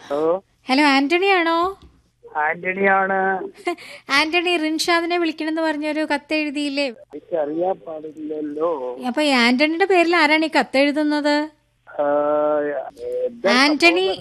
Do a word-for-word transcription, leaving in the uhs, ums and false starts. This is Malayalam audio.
ഹലോ ഹലോ ആന്റണി ആണോ? ആന്റണിയാണ്. ആന്റണി റിൻഷാദിനെ വിളിക്കണമെന്ന് പറഞ്ഞൊരു കത്തെഴുതിയില്ലേ? എനിക്കറിയാൻ പാടില്ലല്ലോ. അപ്പൊ ഈ ആന്റണിയുടെ പേരിൽ ആരാണ് ഈ കത്തെഴുതുന്നത്? ആ, എന്താ ആന്റണി സംഭവം?